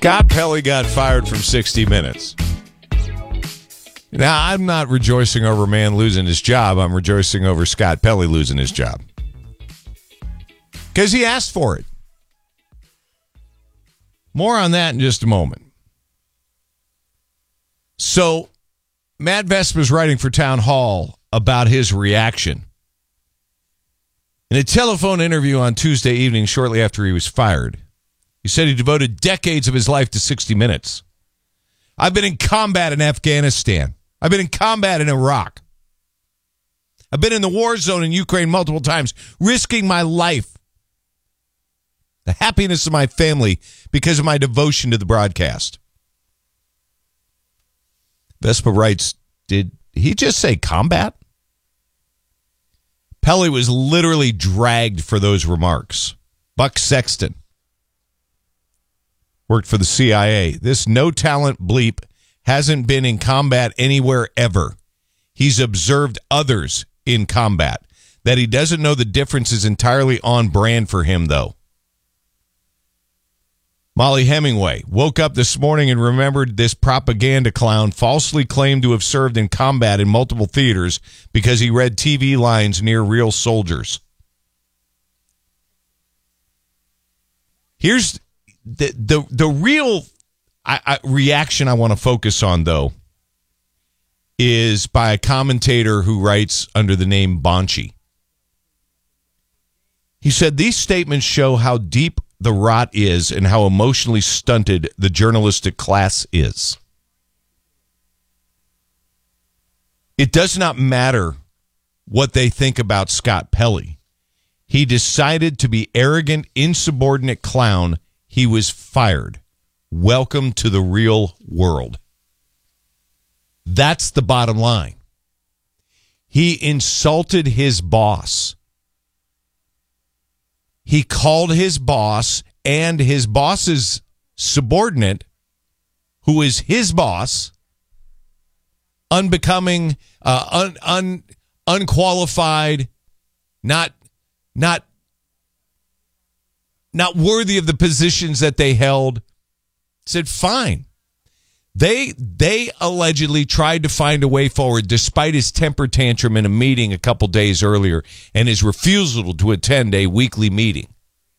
Scott Pelley got fired from 60 Minutes. Now, I'm not rejoicing over a man losing his job. I'm rejoicing over Scott Pelley losing his job. Because he asked for it. More on that in just a moment. So, Matt Vespa's writing for Town Hall about his reaction. In a telephone interview on Tuesday evening, shortly after he was fired, he said he devoted decades of his life to 60 Minutes. I've been in combat in Afghanistan. I've been in combat in Iraq. I've been in the war zone in Ukraine multiple times, risking my life, the happiness of my family, because of my devotion to the broadcast. Vespa writes, did he just say combat? Pelley was literally dragged for those remarks. Buck Sexton worked for the CIA. This no-talent bleep hasn't been in combat anywhere ever. He's observed others in combat. That he doesn't know the difference is entirely on brand for him, though. Molly Hemingway woke up this morning and remembered this propaganda clown falsely claimed to have served in combat in multiple theaters because he read TV lines near real soldiers. Here's the real reaction I want to focus on, though, is by a commentator who writes under the name Bonchi. He said, these statements show how deep the rot is and how emotionally stunted the journalistic class is. It does not matter what they think about Scott Pelley. He decided to be arrogant, insubordinate clown. He was fired. Welcome to the real world. That's the bottom line. He insulted his boss. He called his boss and his boss's subordinate, who is his boss, unbecoming, unqualified, not worthy of the positions that they held. Said, fine. They allegedly tried to find a way forward despite his temper tantrum in a meeting a couple days earlier and his refusal to attend a weekly meeting.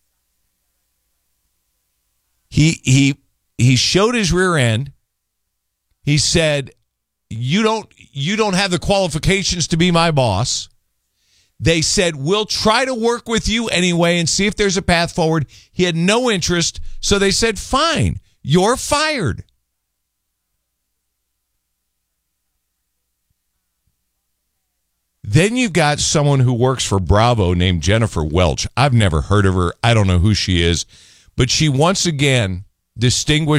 He showed his rear end. He said, you don't have the qualifications to be my boss. They said, we'll try to work with you anyway and see if there's a path forward. He had no interest, so they said, fine, you're fired. Then you've got someone who works for Bravo named Jennifer Welch. I've never heard of her. I don't know who she is. But she once again distinguished